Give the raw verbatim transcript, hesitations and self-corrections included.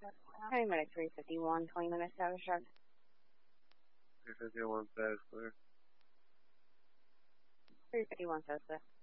Heading minute three fifty-one, twenty minutes out of sharp. three fifty-one says clear. three fifty-one says clear.